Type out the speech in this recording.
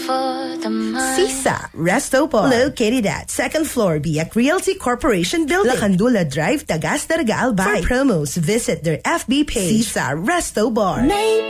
Sisa Resto Bar, located at 2nd floor Biak Realty Corporation Building, Lacandula Drive, Tagas, Darga, Albay. For promos, visit their FB page, Sisa Resto Bar.